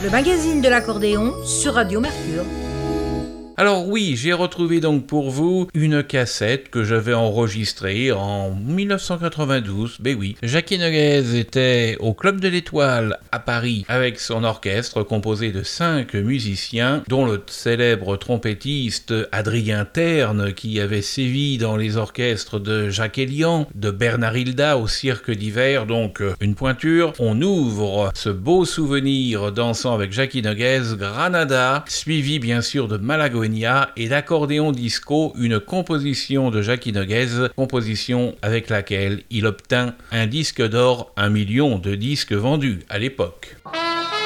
le magazine de l'accordéon sur Radio Mercure. Alors oui, j'ai retrouvé donc pour vous une cassette que j'avais enregistrée en 1992. Ben oui, Jacky Noguez était au Club de l'Étoile à Paris avec son orchestre composé de 5 musiciens, dont le célèbre trompettiste Adrien Terne qui avait sévi dans les orchestres de Jacques Elian, de Bernard Hilda au Cirque d'hiver, donc une pointure. On ouvre ce beau souvenir dansant avec Jacky Noguez, Granada, suivi bien sûr de Malagonia et l'accordéon disco, une composition de Jacky Noguez, composition avec laquelle il obtint un disque d'or, 1 million de disques vendus à l'époque.